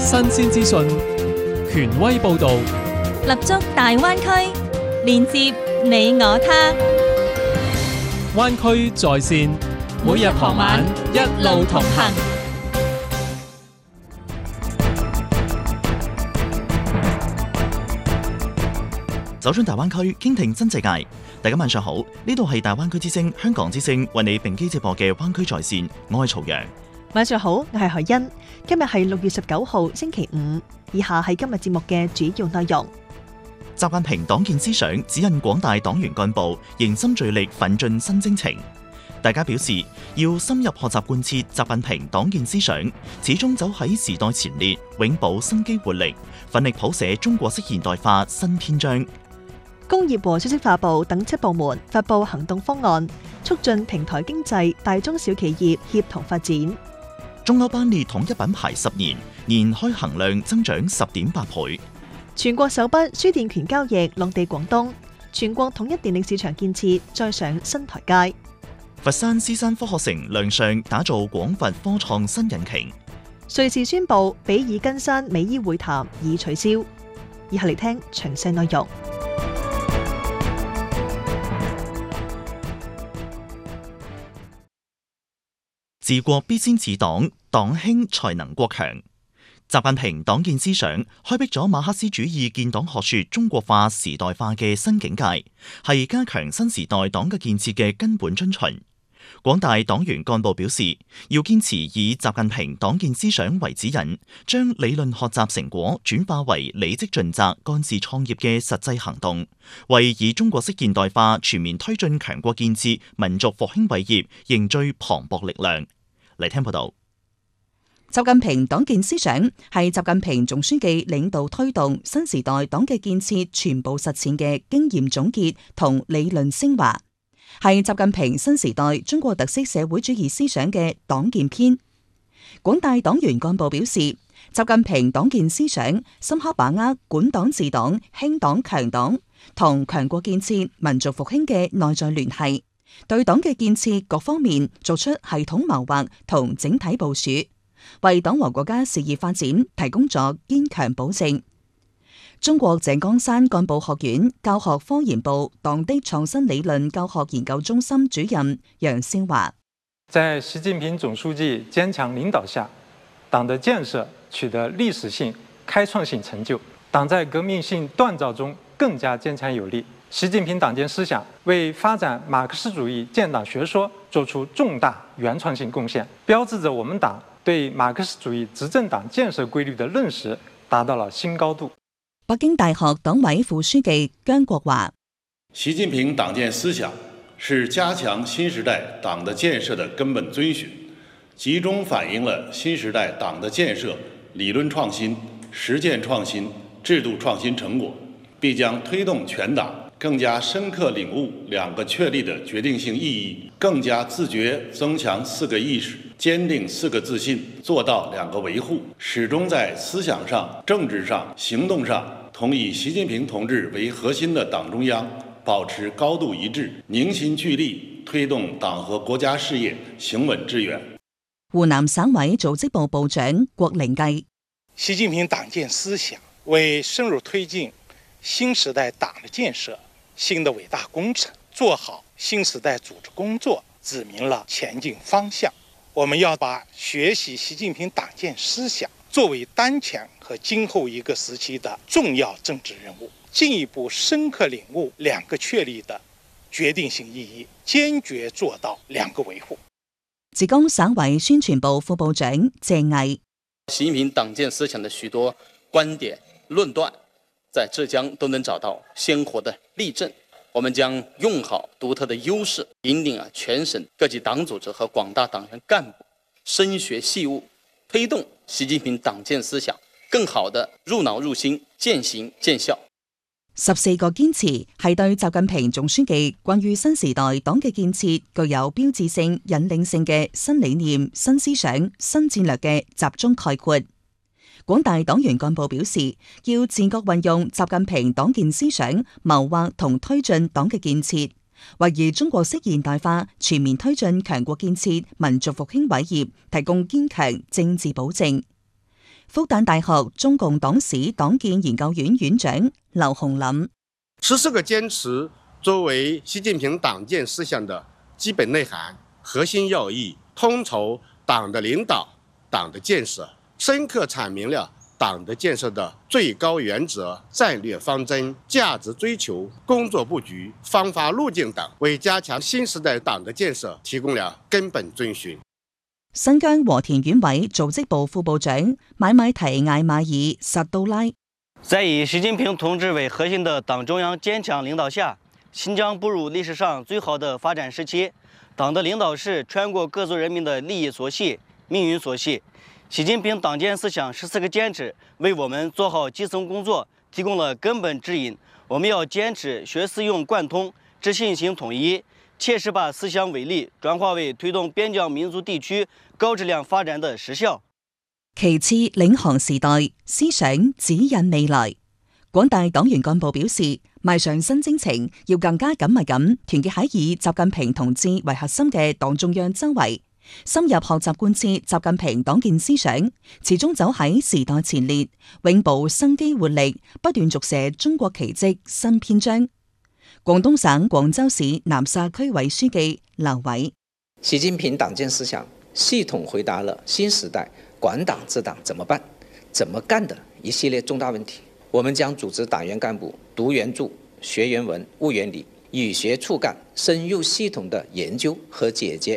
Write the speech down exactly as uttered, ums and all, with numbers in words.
新鮮資訊，權威報導， 立足大灣區，連接你我他。 灣區在線，每日傍晚一路同行。 走進大灣區，傾聽真世界。大家晚上好，呢度係大灣區之聲香港之聲為你並機直播嘅灣區在線，我係曹陽。 晚上好，我係海欣。今日係六月十九號星期五，以下係今日節目嘅主要內容。 習近平黨建思想指引廣大黨員幹部凝心聚力奮進新征程。大家表示要深入學習貫徹習近平黨建思想，始終走喺時代前列，永葆生機活力，奮力譜寫中國式現代化新篇章。 工業和信息化部等七部門發布行動方案，促進平台經濟大中小企業協同發展。 中歐班列統一品牌十年，年開行量增長十點八倍。 全國首筆輸電權交易落地廣東，全國統一電力市場建設再上新台階。 佛山獅山科學城亮相，打造廣佛科創新引擎。 瑞士宣布比爾根山美伊會談已取消。以下嚟聽詳細內容。 治國必先治黨，黨興才能國強。習近平黨建思想開闢咗馬克思主義建黨學說中國化時代化嘅新境界，係加強新時代黨嘅建設嘅根本遵循。廣大黨員幹部表示，要堅持以習近平黨建思想為指引，將理論學習成果轉化為履職盡責、幹事創業嘅實際行動，為以中國式現代化全面推進強國建設、民族復興偉業凝聚磅礴力量。嚟聽報道。 習近平黨建思想係習近平總書記領導推動新時代黨嘅建設全部實踐嘅經驗總結同理論升華，係習近平新時代中國特色社會主義思想嘅黨建篇。廣大黨員幹部表示，習近平黨建思想深刻把握管黨治黨、興黨強黨同強國建設、民族復興嘅內在聯繫，對黨嘅建設各方面做出系統謀劃同整體部署，為黨和國家事業發展提供咗堅強保證。中國井岡山幹部學院教學科研部黨的創新理論教學研究中心主任楊先華， 在習近平總書記堅強領導下，黨的建設取得歷史性、開創性成就，黨在革命性鍛造中更加堅強有力。習近平黨建思想為發展馬克思主義建黨學說作出重大原創性貢獻，標誌着我們黨對馬克思主義執政黨建設規律的認識達到了新高度。 北京大學黨委副書記姜國華， 習近平黨建思想是加強新時代黨的建設的根本遵循，集中反映了新時代黨的建設理論創新、實踐創新、制度創新成果，必將推動全黨更加深刻領悟兩個確立的決定性意義，更加自覺增強四個意識，堅定四個自信，做到兩個維護，始終在思想上、政治上、行動上同以習近平同志為核心的黨中央保持高度一致，凝心聚力，推動黨和國家事業行穩致遠。 湖南省委組織部部長郭靈計， 習近平黨建思想為深入推進新時代黨的建設新的偉大工程，做好新時代組織工作指明了前進方向。我們要把學習習近平黨建思想作為當前和今後一個時期的重要政治任務，進一步深刻領悟兩個確立的決定性意義，堅決做到兩個維護。 浙江省委宣傳部副部長謝毅， 習近平黨建思想的許多觀點論斷在浙江都能找到鮮活的例證，我們將用好獨特的優勢，引領啊全省各級黨組織和廣大黨員幹部深學細悟，推動習近平黨建思想更好地入腦入心、踐行見效。 十四個堅持係對習近平總書記關於新時代黨嘅建設具有標誌性、引領性嘅新理念、新思想、新戰略嘅集中概括。廣大黨員幹部表示，要自覺運用習近平黨建思想，謀劃同推進黨嘅建設，為以中國式現代化全面推進強國建設、民族復興偉業提供堅強政治保證。 復旦大學中共黨史黨建研究院院長劉洪林。 十四個堅持作為習近平黨建思想的基本內涵、核心要義，統籌黨的領導、黨的建設，深刻闡明了黨的建設的最高原則、戰略方針、價值追求、工作布局、方法路徑等，為加強新時代黨的建設提供了根本遵循。 新疆和田縣委組織部副部長買買提艾馬爾薩杜拉， 在以習近平同志為核心的黨中央堅強領導下，新疆步入歷史上最好的發展時期。黨的領導是全國各族人民的利益所繫、命運所繫。習近平黨建思想十四個堅持為我們做好基層工作提供了根本指引。我們要堅持學思用貫通、知信行統一，切實把思想偉力轉化為推動邊疆民族地區高質量發展的實效。 其次，領航時代，思想指引未來。廣大黨員幹部表示，邁上新征程，要更加緊密咁團結喺以習近平同志為核心嘅黨中央周圍，深入學習貫徹習近平黨建思想，始終走喺時代前列，永葆生機活力，不斷續寫中國奇蹟新篇章。廣東省廣州市南沙區委書記劉偉， 習近平黨建思想系統回答了新時代管黨治黨怎麼辦、怎麼幹的一系列重大問題。我們將組織黨員幹部讀原著、學原文、悟原理，與學促幹，深入系統的研究和解決